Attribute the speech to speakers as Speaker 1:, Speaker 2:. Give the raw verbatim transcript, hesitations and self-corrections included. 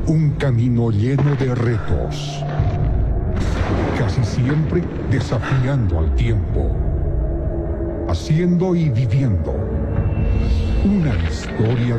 Speaker 1: Un camino lleno de retos, casi siempre desafiando al tiempo, haciendo y viviendo una historia